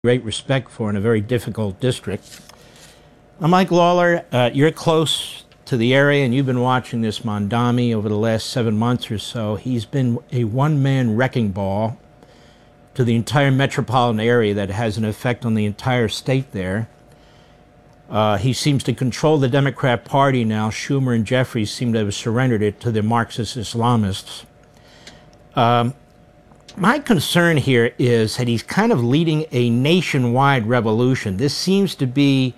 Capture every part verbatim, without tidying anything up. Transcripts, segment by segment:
great respect for in a very difficult district. Now, Mike Lawler, uh, you're close to the area, and you've been watching this Mamdani over the last seven months or so. He's been a one-man wrecking ball to the entire metropolitan area that has an effect on the entire state there. Uh, he seems to control the Democrat Party now. Schumer and Jeffries seem to have surrendered it to the Marxist Islamists. Um, my concern here is that he's kind of leading a nationwide revolution. This seems to be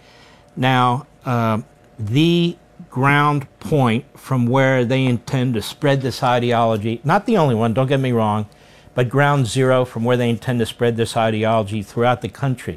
now uh, the ground point from where they intend to spread this ideology. Not the only one, don't get me wrong, but ground zero from where they intend to spread this ideology throughout the country.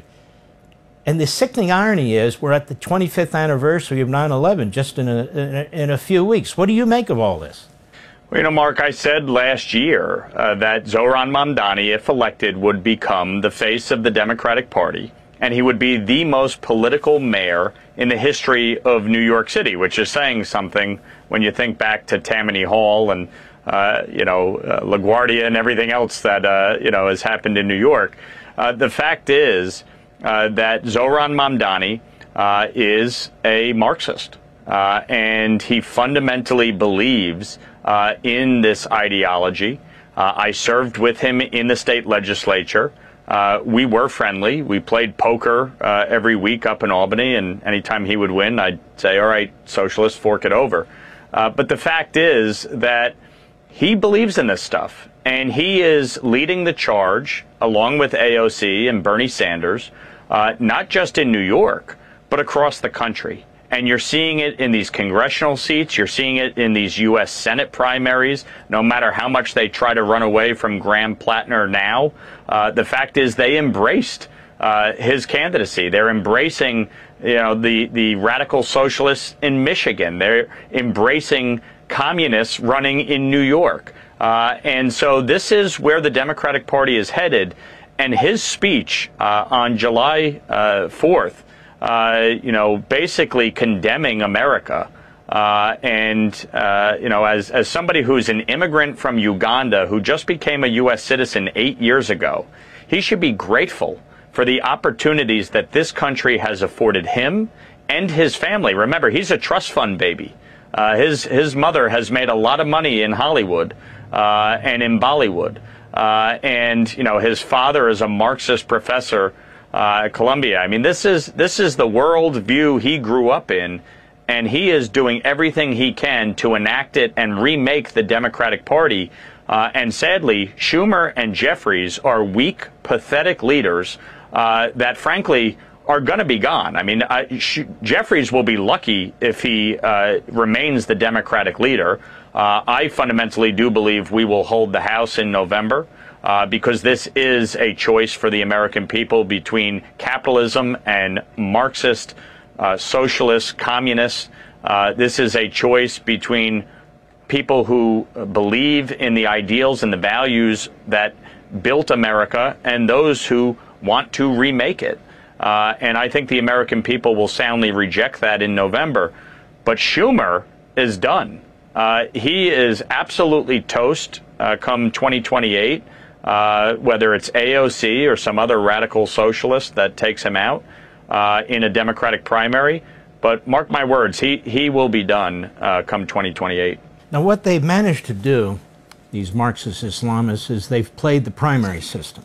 And the sickening irony is we're at the twenty-fifth anniversary of nine eleven just in a, in a, in a few weeks. What do you make of all this? Well, you know, Mark, I said last year uh, that Zohran Mamdani, if elected, would become the face of the Democratic Party, and he would be the most political mayor in the history of New York City, which is saying something when you think back to Tammany Hall and, uh, you know, uh, LaGuardia and everything else that, uh, you know, has happened in New York. Uh, the fact is uh, that Zohran Mamdani uh, is a Marxist, uh, and he fundamentally believes Uh, in this ideology. Uh, I served with him in the state legislature. Uh, we were friendly. We played poker uh, every week up in Albany, and anytime he would win, I'd say, all right, socialists, fork it over. Uh, but the fact is that he believes in this stuff, and he is leading the charge, along with A O C and Bernie Sanders, uh, not just in New York, but across the country. And you're seeing it in these congressional seats. You're seeing it in these U S Senate primaries. No matter how much they try to run away from Graham Plattner now, uh, the fact is they embraced uh, his candidacy. They're embracing, you know, the, the radical socialists in Michigan. They're embracing communists running in New York. Uh, and so this is where the Democratic Party is headed. And his speech uh, on July uh, fourth, Uh, you know, basically condemning America. Uh, and, uh, you know, as, as somebody who's an immigrant from Uganda who just became a U S citizen eight years ago, he should be grateful for the opportunities that this country has afforded him and his family. Remember, he's a trust fund baby. Uh, his, his mother has made a lot of money in Hollywood uh, and in Bollywood. Uh, and, you know, his father is a Marxist professor Uh, at Columbia. I mean, this is this is the world view he grew up in, and he is doing everything he can to enact it and remake the Democratic Party. Uh, and sadly, Schumer and Jeffries are weak, pathetic leaders uh, that, frankly, are going to be gone. I mean, uh, Jeffries will be lucky if he uh, remains the Democratic leader. Uh, I fundamentally do believe we will hold the House in November. Uh, because this is a choice for the American people between capitalism and Marxist, uh, socialist, communists. Uh, this is a choice between people who believe in the ideals and the values that built America and those who want to remake it. Uh, and I think the American people will soundly reject that in November. But Schumer is done. Uh, he is absolutely toast uh, come twenty twenty-eight. Uh, whether it's A O C or some other radical socialist that takes him out uh, in a Democratic primary. But mark my words, he, he will be done uh, come twenty twenty-eight. Now, what they've managed to do, these Marxist Islamists, is they've played the primary system.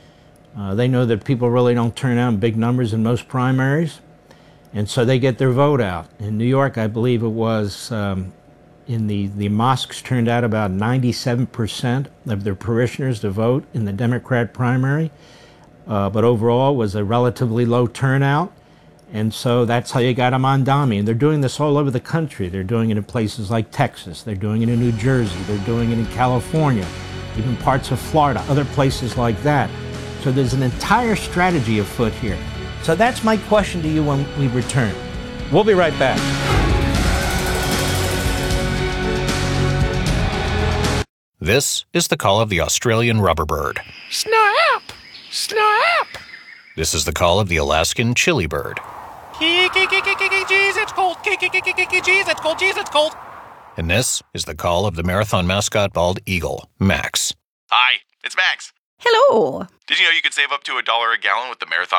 Uh, they know that people really don't turn out in big numbers in most primaries, and so they get their vote out. In New York, I believe it was... Um, In the, the mosques turned out about ninety-seven percent of their parishioners to vote in the Democrat primary, uh, but overall was a relatively low turnout, and so that's how you got a Mamdani. And they're doing this all over the country. They're doing it in places like Texas. They're doing it in New Jersey. They're doing it in California, even parts of Florida, other places like that. So there's an entire strategy afoot here. So that's my question to you when we return. We'll be right back. This is the call of the Australian rubber bird. Snap! Snap! This is the call of the Alaskan chili bird. Jeez, it's cold. Jeez, it's cold. Jeez, it's cold. And this is the call of the marathon mascot bald eagle, Max. Hi, it's Max. Hello. Did you know you could save up to a dollar a gallon with the Marathon